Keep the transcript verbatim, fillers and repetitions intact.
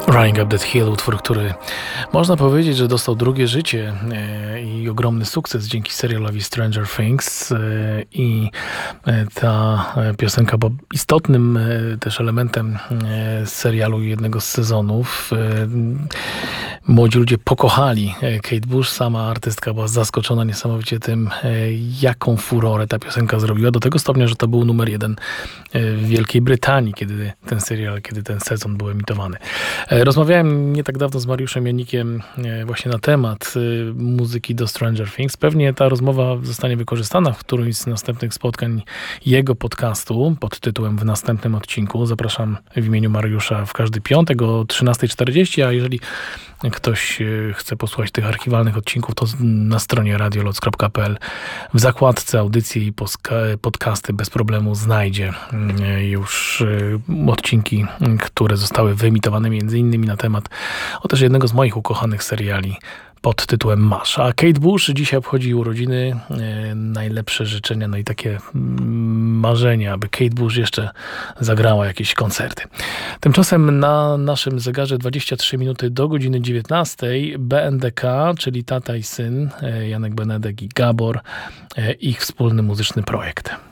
Running Up That Hill, utwór, który można powiedzieć, że dostał drugie życie e, i ogromny sukces dzięki serialowi Stranger Things e, i e, ta piosenka była istotnym e, też elementem e, serialu jednego z sezonów. E, młodzi ludzie pokochali Kate Bush, sama artystka była zaskoczona niesamowicie tym, e, jaką furorę ta piosenka zrobiła, do tego stopnia, że to był numer jeden w Wielkiej Brytanii, kiedy ten serial, kiedy ten sezon był emitowany. Rozmawiałem nie tak dawno z Mariuszem Janikiem właśnie na temat muzyki do Stranger Things. Pewnie ta rozmowa zostanie wykorzystana w którymś z następnych spotkań jego podcastu pod tytułem W następnym odcinku. Zapraszam w imieniu Mariusza w każdy piątek o trzynasta czterdzieści, a jeżeli ktoś chce posłuchać tych archiwalnych odcinków, to na stronie radioloc kropka p l w zakładce audycje i podcasty bez problemu znajdzie już odcinki, które zostały wyemitowane między innymi na temat o też jednego z moich ukochanych seriali pod tytułem Masz. A Kate Bush dzisiaj obchodzi urodziny. E, najlepsze życzenia, no i takie marzenia, aby Kate Bush jeszcze zagrała jakieś koncerty. Tymczasem na naszym zegarze dwadzieścia trzy minuty do godziny dziewiętnastej B N D K, czyli tata i syn, e, Janek Benedek i Gabor, e, ich wspólny muzyczny projekt.